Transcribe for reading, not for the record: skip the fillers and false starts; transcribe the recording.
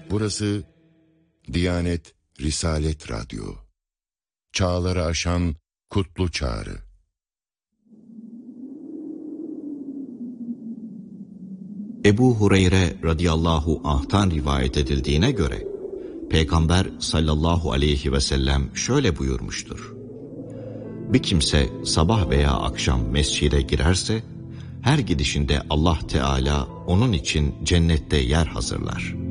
Burası Diyanet Risalet Radyo. Çağları aşan kutlu çağrı. Ebu Hureyre radıyallahu anh'tan rivayet edildiğine göre Peygamber sallallahu aleyhi ve sellem şöyle buyurmuştur: Bir kimse sabah veya akşam mescide girerse her gidişinde Allah Teala onun için cennette yer hazırlar.